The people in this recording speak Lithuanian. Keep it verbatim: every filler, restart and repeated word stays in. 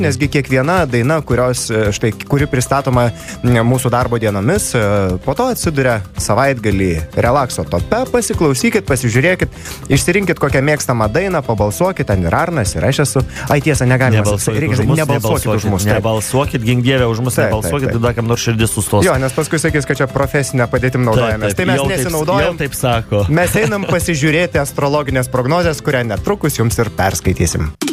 Nesgi kiekviena daina, kurios, štai, kuri pristatoma mūsų darbo dienomis, po to atsiduria savaitgalį relakso tope, pasiklausykit, pasižiūrėkit, išsirinkit kokią mėgstamą dainą, pabalsuokit, ten ir Arnas, ir aš esu. Ai tiesa, negalima. Nebalsuokit reikia, už mus, nebalsuokit už mus. Nebalsuokit, gink dievė, už mus taip, nebalsuokit, taip, taip. tada kam nors širdis sustos. Jo, nes paskui sakys, kad čia profesinę padėtim naudojamės. Tai mes jau nesinaudojam. Taip, jau taip sako. Mes einam pasižiūrėti astrologinės prognozės, kurią netrukus jums ir perskaitysim.